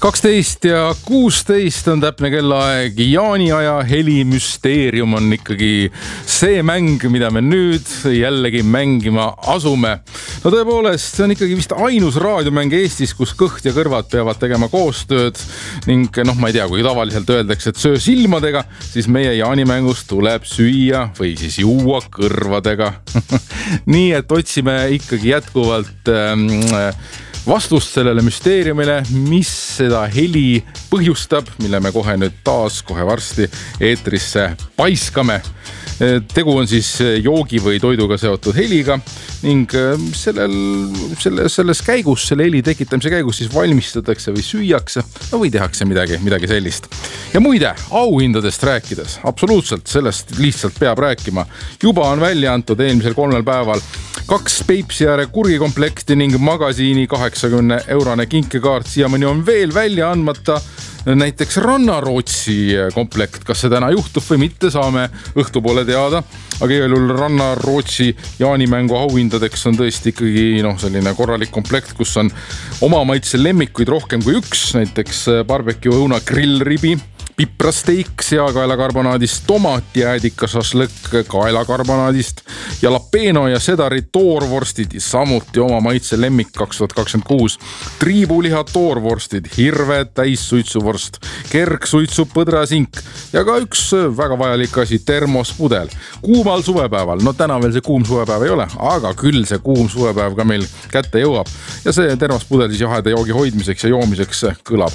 12:16 on täpne kellaaeg. Jaaniaja helimüsteerium on ikkagi see mäng, mida me nüüd jällegi mängima asume. No tõepoolest, see on ikkagi vist ainus raadiomäng Eestis, kus kõht ja kõrvad peavad tegema koostööd ning ma ei tea, kui tavaliselt öeldakse, et söö silmadega, siis meie jaanimängust tuleb süüa või siis juua kõrvadega. Nii et otsime ikkagi jätkuvalt vastust sellele müsteeriumile, mis seda heli põhjustab, mille me kohe varsti eetrisse paiskame. Tegu on siis joogi või toiduga seotud heliga ning selles käigus, selle heli tekitamise käigus siis valmistatakse või süüakse või tehakse midagi sellist. Ja muide, auhindadest rääkides, absoluutselt sellest lihtsalt peab rääkima. Juba on välja antud eelmisel 3 päeval 2 Peipsiääre kurgikomplekti ning magasiini 80-eurone kinkekaart. Siiamaani on veel välja andmata näiteks Rannarootsi komplekt. Kas see täna juhtub või mitte, saame õhtupoole teada. Aga igal juhul Rannarootsi jaanimängu auhindadeks on tõesti ikkagi selline korralik komplekt, kus on oma maitse lemmikuid rohkem kui üks. Näiteks barbecue õuna grillribi, piprasteik seakaelakarbonaadist, tomatijäädika šašlõkk kaelakarbonaadist, jalapeno ja sedari toorvorstid, samuti oma maitse lemmik 2026. Triibuliha toorvorstid, hirve täissuitsuvorst, kergsuitsu põdrasink ja ka üks väga vajalik asi, termospudel. Kuumal suvepäeval, täna veel see kuum suvepäev ei ole, aga küll see kuum suvepäev ka meil kätte jõuab. Ja see termospudel siis jaheda joogi hoidmiseks ja joomiseks kõlbab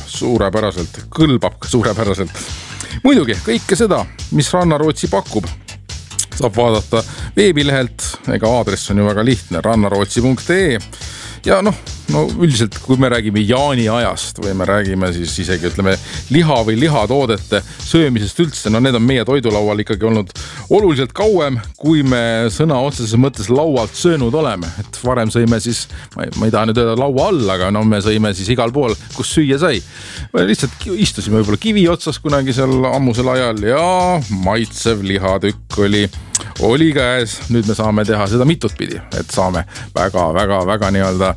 suurepäraselt. Muidugi, kõike seda, mis Rannarootsi pakub, saab vaadata veebilehelt, ega aadress on ju väga lihtne, rannarootsi.ee. Ja üldiselt, kui me räägime jaaniajast või me räägime siis isegi liha või lihatoodete söömisest üldse, need on meie toidulaual ikkagi olnud oluliselt kauem, kui me sõna otseses mõttes laualt söönud oleme. Et varem sõime siis, ma ei taha nüüd öelda laua all, aga me sõime siis igal pool, kus süüa sai. Lihtsalt istusime võib-olla kivi otsas kunagi seal ammusel ajal ja maitsev lihatükk oli käes. Nüüd me saame teha seda mitutpidi, et saame väga nii-öelda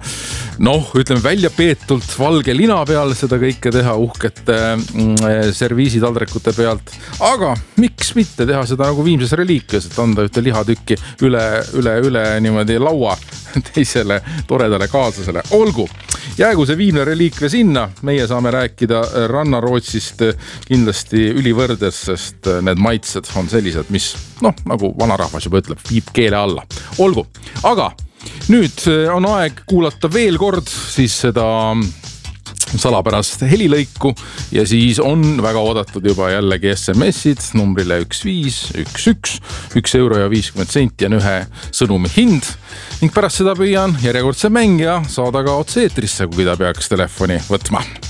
välja peetult valge lina peal seda kõike teha uhkete serviisitaldrikute pealt. Aga miks mitte teha seda nagu viimses reliikias, et anda ühte lihatükki üle niimoodi laua teisele toredale kaaslasele. Olgu, jäägu see viimne reliikvia sinna. Meie saame rääkida Rannarootsist kindlasti ülivõrdes, sest need maitsed on sellised, mis nagu vanarahvas juba ütleb, viib keele alla. Olgu, aga nüüd on aeg kuulata veel kord siis seda salapärast helilõiku ja siis on väga oodatud juba jällegi SMS-id numbrile 1511, 1,50 € ja 1 sõnumi hind ning pärast seda püüan järjekordse mängija saada ka otse eetrisse, kui ta peaks telefoni võtma.